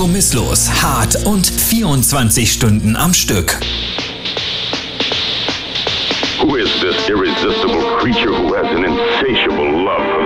Kompromisslos, hart und 24 Stunden am Stück. Who is this irresistible creature who has an insatiable love